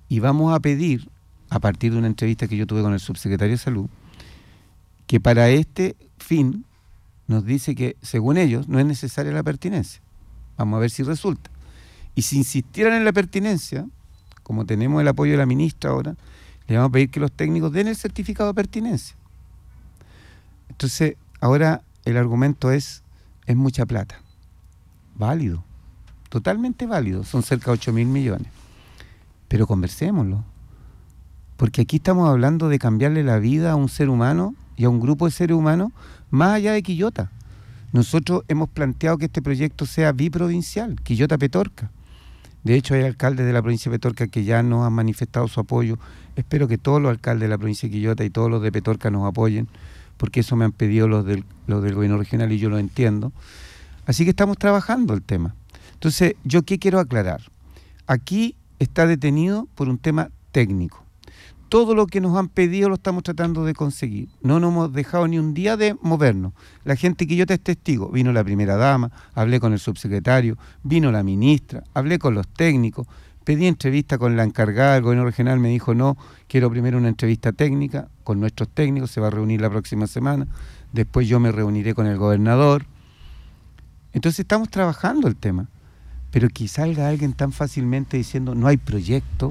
Y vamos a pedir, a partir de una entrevista que yo tuve con el subsecretario de Salud, que para este fin nos dice que, según ellos, no es necesaria la pertinencia. Vamos a ver si resulta. Y si insistieran en la pertinencia, como tenemos el apoyo de la ministra ahora, le vamos a pedir que los técnicos den el certificado de pertinencia. Entonces, ahora el argumento es mucha plata. Válido, totalmente válido, son cerca de 8.000 millones. Pero conversémoslo, porque aquí estamos hablando de cambiarle la vida a un ser humano y a un grupo de seres humanos más allá de Quillota. Nosotros hemos planteado que este proyecto sea biprovincial, Quillota-Petorca. De hecho, hay alcaldes de la provincia de Petorca que ya nos han manifestado su apoyo. Espero que todos los alcaldes de la provincia de Quillota y todos los de Petorca nos apoyen, porque eso me han pedido los del gobierno regional y yo lo entiendo. Así que estamos trabajando el tema. Entonces, ¿yo qué quiero aclarar? Aquí está detenido por un tema técnico. Todo lo que nos han pedido lo estamos tratando de conseguir. No nos hemos dejado ni un día de movernos. La gente de Quillota es testigo. Vino la primera dama, hablé con el subsecretario, vino la ministra, hablé con los técnicos, pedí entrevista con la encargada del gobierno regional, me dijo no, quiero primero una entrevista técnica con nuestros técnicos, se va a reunir la próxima semana, después yo me reuniré con el gobernador. Entonces estamos trabajando el tema, pero que salga alguien tan fácilmente diciendo no hay proyecto.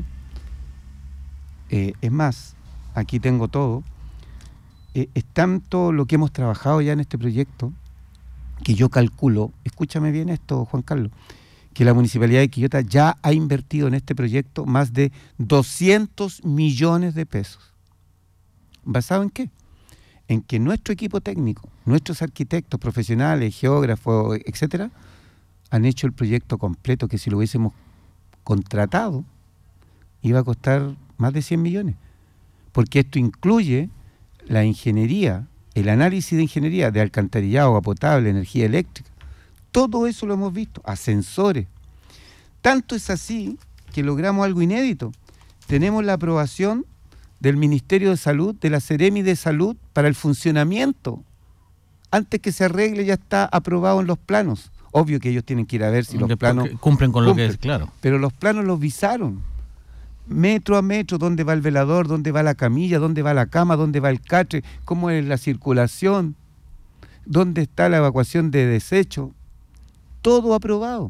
Es más, aquí tengo todo, es tanto lo que hemos trabajado ya en este proyecto que yo calculo, escúchame bien esto, Juan Carlos, que la Municipalidad de Quillota ya ha invertido en este proyecto más de 200 millones de pesos. ¿Basado en qué? En que nuestro equipo técnico, nuestros arquitectos profesionales, geógrafos, etcétera, han hecho el proyecto completo, que si lo hubiésemos contratado iba a costar más de 100 millones, porque esto incluye la ingeniería, el análisis de ingeniería de alcantarillado, agua potable, energía eléctrica, todo eso lo hemos visto, ascensores. Tanto es así que logramos algo inédito. Tenemos la aprobación del Ministerio de Salud, de la Seremi de Salud, para el funcionamiento. Antes que se arregle ya está aprobado en los planos. Obvio que ellos tienen que ir a ver si los planos cumplen con lo que es, claro. Pero los planos los visaron. Metro a metro, dónde va el velador, dónde va la camilla, dónde va la cama, dónde va el catre, cómo es la circulación, dónde está la evacuación de desechos, todo aprobado.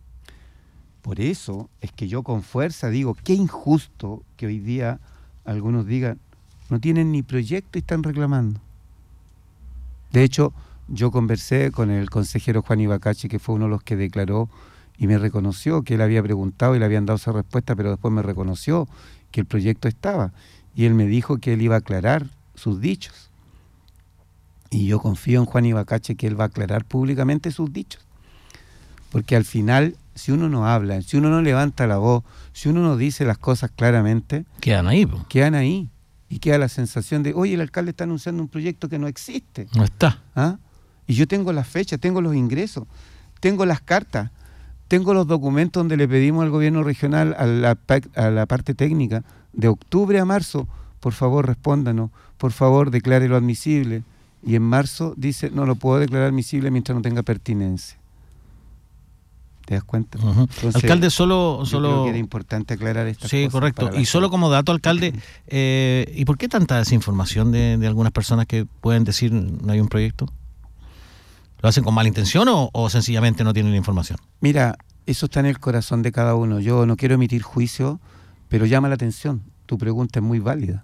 Por eso es que yo con fuerza digo, qué injusto que hoy día algunos digan, no tienen ni proyecto y están reclamando. De hecho, yo conversé con el consejero Juan Ibacachi, que fue uno de los que declaró y me reconoció que él había preguntado y le habían dado esa respuesta, pero después me reconoció que el proyecto estaba. Y él me dijo que él iba a aclarar sus dichos. Y yo confío en Juan Ibacache que él va a aclarar públicamente sus dichos. Porque al final, si uno no habla, si uno no levanta la voz, si uno no dice las cosas claramente, quedan ahí, po. Quedan ahí. Y queda la sensación de, oye, el alcalde está anunciando un proyecto que no existe. No está. ¿Ah? Y yo tengo las fechas, tengo los ingresos, tengo las cartas, tengo los documentos donde le pedimos al gobierno regional, a la parte técnica, de octubre a marzo, por favor respóndanos, por favor declárelo admisible. Y en marzo dice, no lo puedo declarar admisible mientras no tenga pertinencia. ¿Te das cuenta? Uh-huh. Entonces, alcalde, solo creo que era importante aclarar estas cosas. Sí, correcto. Y solo como dato, alcalde, ¿y por qué tanta desinformación de algunas personas que pueden decir no hay un proyecto? ¿Lo hacen con mala intención o sencillamente no tienen la información? Mira, eso está en el corazón de cada uno. Yo no quiero emitir juicio, pero llama la atención. Tu pregunta es muy válida.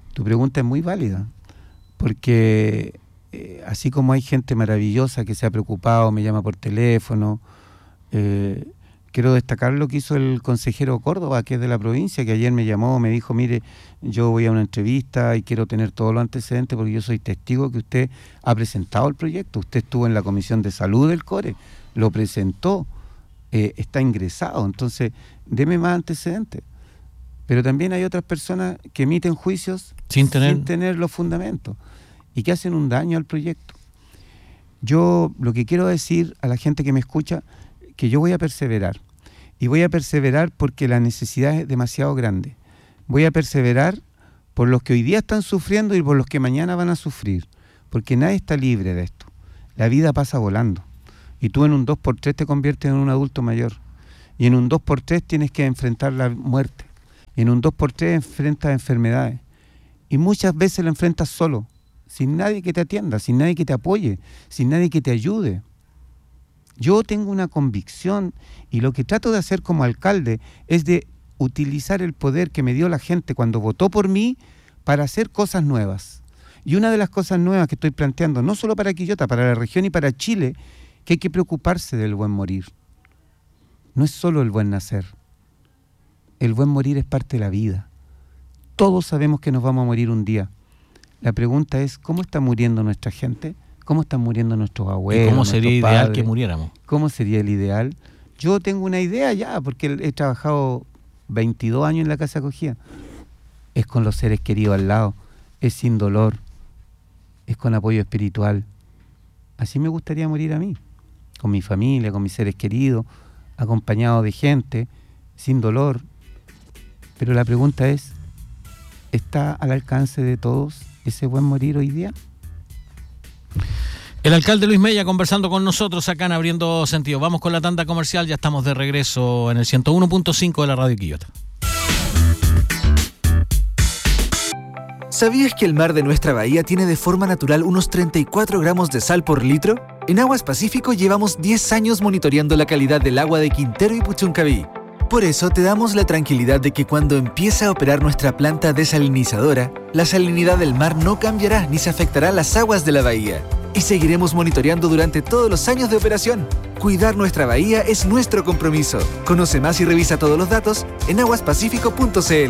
Porque así como hay gente maravillosa que se ha preocupado, me llama por teléfono, quiero destacar lo que hizo el consejero Córdoba, que es de la provincia, que ayer me llamó, me dijo, mire, yo voy a una entrevista y quiero tener todos los antecedentes porque yo soy testigo que usted ha presentado el proyecto, usted estuvo en la Comisión de Salud del CORE, lo presentó, está ingresado, entonces deme más antecedentes. Pero también hay otras personas que emiten juicios sin tener los fundamentos y que hacen un daño al proyecto. Yo lo que quiero decir a la gente que me escucha, que yo voy a perseverar. Y voy a perseverar porque la necesidad es demasiado grande. Voy a perseverar por los que hoy día están sufriendo y por los que mañana van a sufrir. Porque nadie está libre de esto. La vida pasa volando. Y tú en un 2x3 te conviertes en un adulto mayor. Y en un 2x3 tienes que enfrentar la muerte. Y en un 2x3 enfrentas enfermedades. Y muchas veces lo enfrentas solo, sin nadie que te atienda, sin nadie que te apoye, sin nadie que te ayude. Yo tengo una convicción y lo que trato de hacer como alcalde es de utilizar el poder que me dio la gente cuando votó por mí para hacer cosas nuevas. Y una de las cosas nuevas que estoy planteando, no solo para Quillota, para la región y para Chile, que hay que preocuparse del buen morir. No es solo el buen nacer. El buen morir es parte de la vida. Todos sabemos que nos vamos a morir un día. La pregunta es, ¿cómo está muriendo nuestra gente? ¿Cómo están muriendo nuestros abuelos? ¿Y cómo sería ideal padres? que muriéramos? ¿Cómo sería el ideal? Yo tengo una idea ya, porque he trabajado 22 años en la casa acogida. Es con los seres queridos al lado, es sin dolor, es con apoyo espiritual. Así me gustaría morir a mí, con mi familia, con mis seres queridos, acompañado de gente, sin dolor. Pero la pregunta es, ¿está al alcance de todos ese buen morir hoy día? El alcalde Luis Mella conversando con nosotros acá en Abriendo Sentido. Vamos con la tanda comercial, ya estamos de regreso en el 101.5 de la Radio Quillota. ¿Sabías que el mar de nuestra bahía tiene de forma natural unos 34 gramos de sal por litro? En Aguas Pacífico llevamos 10 años monitoreando la calidad del agua de Quintero y Puchuncaví. Por eso te damos la tranquilidad de que cuando empiece a operar nuestra planta desalinizadora, la salinidad del mar no cambiará ni se afectará las aguas de la bahía. Y seguiremos monitoreando durante todos los años de operación. Cuidar nuestra bahía es nuestro compromiso. Conoce más y revisa todos los datos en aguaspacifico.cl.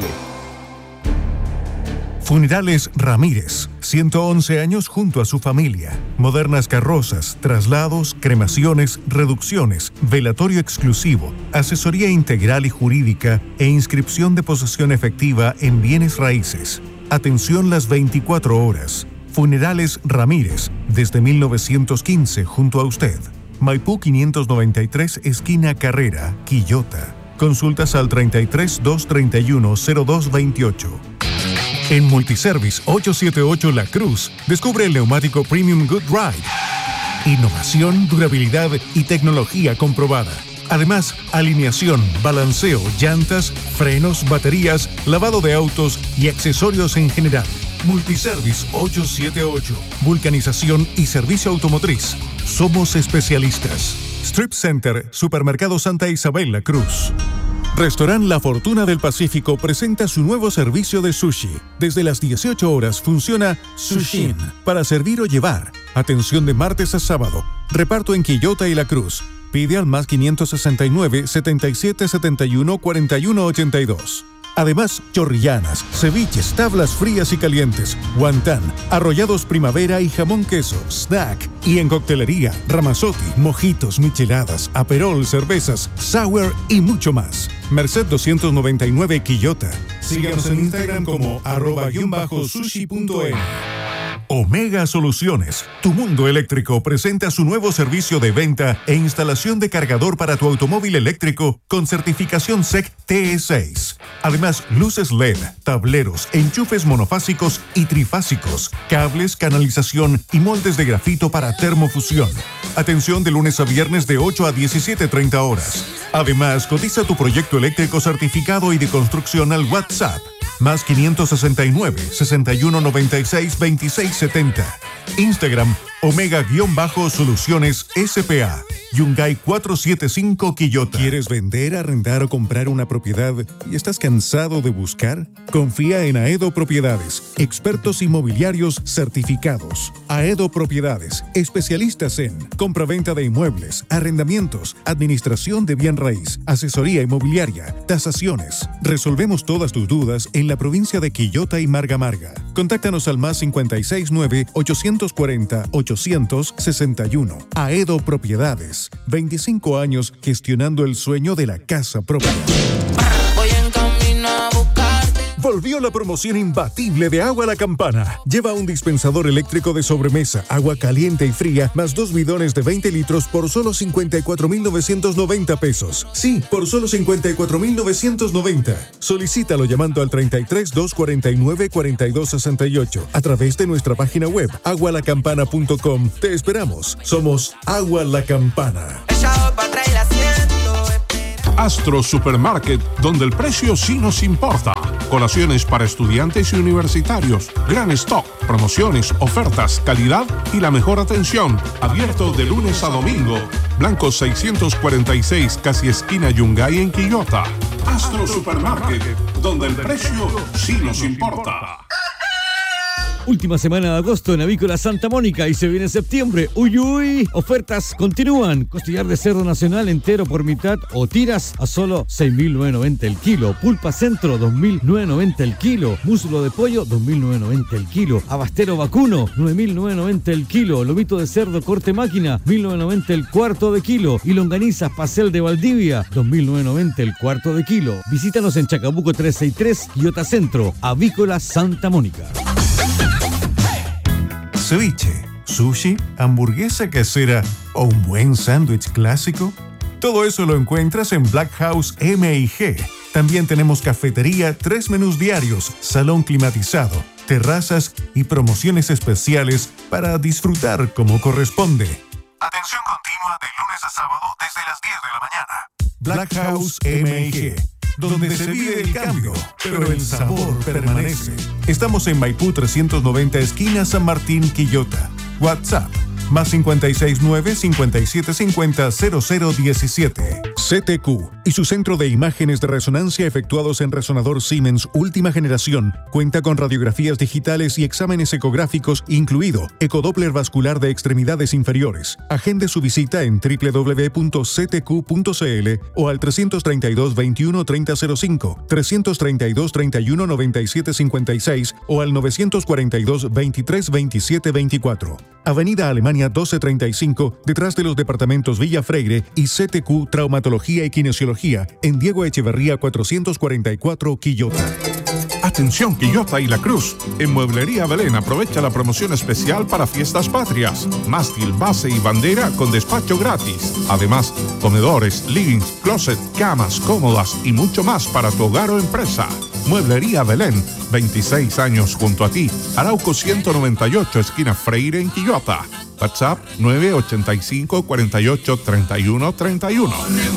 Funerales Ramírez, 111 años junto a su familia. Modernas carrozas, traslados, cremaciones, reducciones, velatorio exclusivo, asesoría integral y jurídica e inscripción de posesión efectiva en bienes raíces. Atención las 24 horas. Funerales Ramírez, desde 1915 junto a usted. Maipú 593, esquina Carrera, Quillota. Consultas al 33 231 0228. En Multiservice 878 La Cruz, descubre el neumático Premium Good Ride. Innovación, durabilidad y tecnología comprobada. Además, alineación, balanceo, llantas, frenos, baterías, lavado de autos y accesorios en general. Multiservice 878. Vulcanización y servicio automotriz. Somos especialistas. Strip Center, Supermercado Santa Isabel La Cruz. Restaurant La Fortuna del Pacífico presenta su nuevo servicio de sushi. Desde las 18 horas funciona Sushin para servir o llevar. Atención de martes a sábado. Reparto en Quillota y La Cruz. Pide al más 569 77 71 41 82. Además, chorrillanas, ceviches, tablas frías y calientes, guantán, arrollados primavera y jamón queso, snack. Y en coctelería, ramazotti, mojitos, micheladas, aperol, cervezas, sour y mucho más. Merced 299 Quillota. Síganos en Instagram como @sushi.n. Omega Soluciones, tu mundo eléctrico, presenta su nuevo servicio de venta e instalación de cargador para tu automóvil eléctrico con certificación SEC TE6. Además, luces LED, tableros, enchufes monofásicos y trifásicos, cables, canalización y moldes de grafito para termofusión. Atención de lunes a viernes de 8 a 17:30 horas. Además, cotiza tu proyecto eléctrico certificado y de construcción al WhatsApp. Más 569 61 96 26 70. Instagram Omega-Soluciones SPA. Yungay 475 Quillota. ¿Quieres vender, arrendar o comprar una propiedad y estás cansado de buscar? Confía en Aedo Propiedades, expertos inmobiliarios certificados. Aedo Propiedades, especialistas en compraventa de inmuebles, arrendamientos, administración de bien raíz, asesoría inmobiliaria, tasaciones. Resolvemos todas tus dudas en la provincia de Quillota y Marga Marga. Contáctanos al más 569 840 861. Aedo Propiedades. 25 años gestionando el sueño de la casa propia. Voy en camino a buscarte. Volvió la promoción imbatible de Agua La Campana. Lleva un dispensador eléctrico de sobremesa, agua caliente y fría, más 2 bidones de 20 litros por solo 54,990 pesos. Sí, por solo 54,990. Solicítalo llamando al 33 249 4268 a través de nuestra página web agualacampana.com. Te esperamos. Somos Agua La Campana. Echado para atrás y la siento. Astro Supermarket, donde el precio sí nos importa. Colaciones para estudiantes y universitarios, gran stock, promociones, ofertas, calidad y la mejor atención. Abierto de lunes a domingo. Blanco 646, casi esquina Yungay en Quillota. Astro Supermarket, donde el precio sí nos importa. Última semana de agosto en Avícola Santa Mónica y se viene septiembre. ¡Uy, uy! Ofertas continúan. Costillar de cerdo nacional entero por mitad o tiras a solo 6.990 el kilo. Pulpa centro, 2.990 el kilo. Muslo de pollo, 2.990 el kilo. Abastero vacuno, 9.990 el kilo. Lomito de cerdo corte máquina, 1.990 el cuarto de kilo. Y longanizas pastel de Valdivia, 2.990 el cuarto de kilo. Visítanos en Chacabuco 363, Quillota Centro, Avícola Santa Mónica. Ceviche, sushi, hamburguesa casera o un buen sándwich clásico. Todo eso lo encuentras en Black House M&G. También tenemos cafetería, 3 menús diarios, salón climatizado, terrazas y promociones especiales para disfrutar como corresponde. Atención continua de lunes a sábado desde las 10 de la mañana. Black House M&G, donde se vive el cambio, pero el sabor permanece. Estamos en Maipú 390, esquina San Martín, Quillota. WhatsApp, más 569-5750-0017. CTQ y su centro de imágenes de resonancia efectuados en resonador Siemens última generación cuenta con radiografías digitales y exámenes ecográficos, incluido ecodoppler vascular de extremidades inferiores. Agende su visita en www.ctq.cl o al 332-21-3005, 332-31-9756 o al 942-23-27-24. Avenida Alemania 1235, detrás de los departamentos Villa Freire y CTQ Traumatología y Kinesiología, en Diego Echeverría 444, Quillota. Atención Quillota y La Cruz. En Mueblería Belén aprovecha la promoción especial para fiestas patrias. Mástil, base y bandera con despacho gratis. Además, comedores, livings, closet, camas, cómodas y mucho más para tu hogar o empresa. Mueblería Belén, 26 años junto a ti. Arauco 198, esquina Freire en Quillota. WhatsApp 985 48 31 31.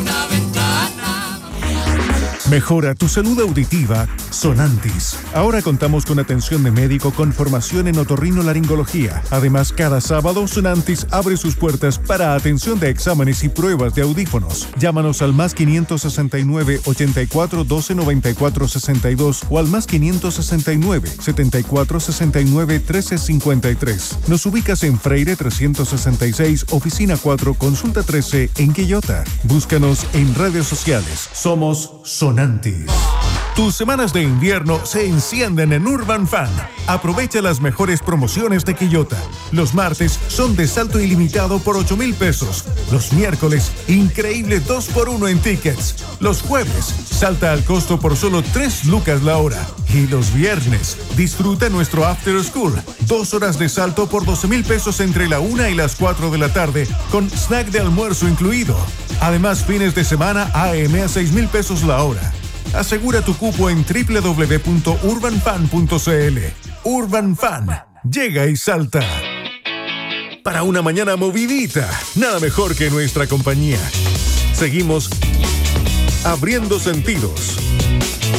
Mejora tu salud auditiva, Sonantis. Ahora contamos con atención de médico con formación en otorrinolaringología. Además, cada sábado Sonantis abre sus puertas para atención de exámenes y pruebas de audífonos. Llámanos al más 569 84 12 94 62 o al más 569 74 69 13 53. Nos ubicas en Freire 366, oficina 4, consulta 13 en Quillota. Búscanos en redes sociales. Somos Sonantis. Tus semanas de invierno se encienden en Urban Fan. Aprovecha las mejores promociones de Quillota. Los martes son de salto ilimitado por 8,000 pesos. Los miércoles, increíble 2x1 en tickets. Los jueves, salta al costo por solo 3 lucas la hora. Y los viernes, disfruta nuestro After School. 2 horas de salto por 12,000 pesos entre la 1 y las 4 de la tarde, con snack de almuerzo incluido. Además, fines de semana AM a 6,000 pesos la hora. Asegura tu cupo en www.urbanfan.cl. Urban Fan, llega y salta. Para una mañana movidita, nada mejor que nuestra compañía. Seguimos abriendo sentidos.